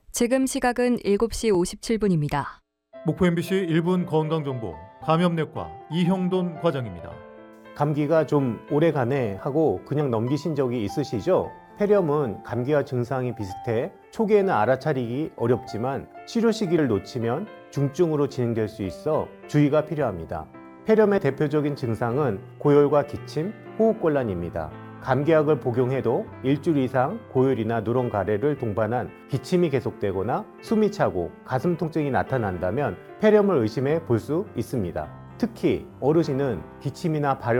지금 시각은 7시 57분입니다. 목포 MBC 1분 건강정보 감염내과 이형돈 과장입니다. 감기가 좀 오래가네 하고 그냥 넘기신 적이 있으시죠? 폐렴은 감기와 증상이 비슷해 초기에는 알아차리기 어렵지만 치료 시기를 놓치면 중증으로 진행될 수 있어 주의가 필요합니다. 폐렴의 대표적인 증상은 고열과 기침, 호흡곤란입니다. 감기약을 복용해도 일주일 이상 고열이나 누런 가래를 동반한 기침이 계속되거나 숨이 차고 가슴 통증이 나타난다면 폐렴을 의심해 볼 수 있습니다. 특히 어르신은 기침이나 발열